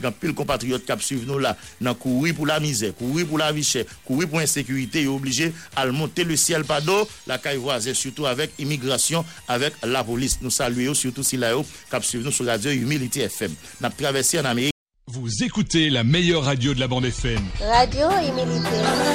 qu'un pile compatriotes qui suivent nous là, dans courir pour la misère, courir pour la vie chère, courir pour l'insécurité, est obligé à monter le ciel par d'eau, la caille voisine, surtout avec immigration, avec la police. Nous saluons surtout si là, qui suivent nous sur Radio Humility FM. Nous avons traversé en Amérique. Vous écoutez la meilleure radio de la bande FM. Radio Humilité.